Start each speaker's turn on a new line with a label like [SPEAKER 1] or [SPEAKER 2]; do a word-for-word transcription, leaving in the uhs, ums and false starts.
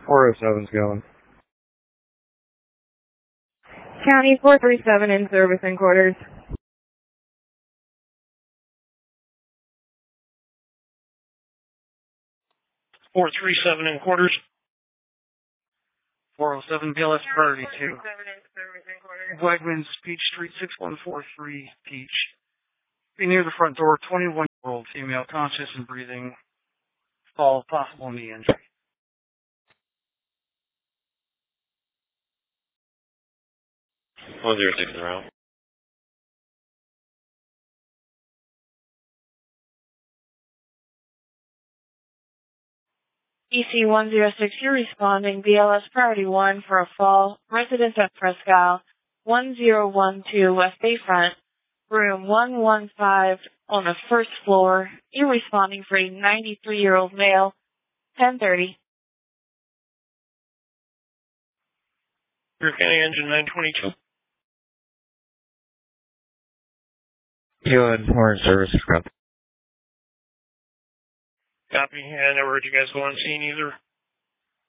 [SPEAKER 1] four oh seven's going.
[SPEAKER 2] County four three seven in service and quarters.
[SPEAKER 3] four three seven in quarters. four oh seven B L S priority two. Wegmans, Peach Street, six one four three, Peach. Be near the front door, twenty-one-year-old female, conscious and breathing. Fall, possible knee injury.
[SPEAKER 4] one zero six is around.
[SPEAKER 2] E C one zero six, you're responding. B L S priority one for a fall. Residence at Presque Isle, one zero one two West Bayfront, room one one five on the first floor. You're responding for a ninety-three-year-old male, ten thirty.
[SPEAKER 3] Your County Engine nine twenty-two.
[SPEAKER 1] Good, we're in service.
[SPEAKER 3] Copy. I never heard you guys go on scene either.